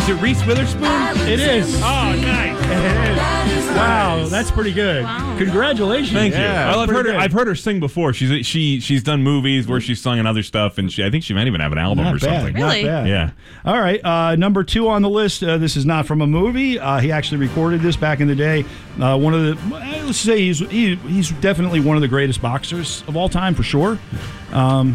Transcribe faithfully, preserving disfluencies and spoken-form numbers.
Is it Reese Witherspoon? It is. Oh, nice. It is. Wow, that's pretty good. Wow. Congratulations. Thank you. Yeah, well, I've pretty heard her. good. I've heard her sing before. She's she she's done movies where she's sung and other stuff, and she, I think she might even have an album Not or bad. something. Really? Not bad. Yeah. All right. Uh, number two on the list. Uh, this is not from a movie. Uh, he actually recorded this back in the day. Uh, one of the let's say he's he, he's definitely one of the greatest boxers of all time for sure. Um,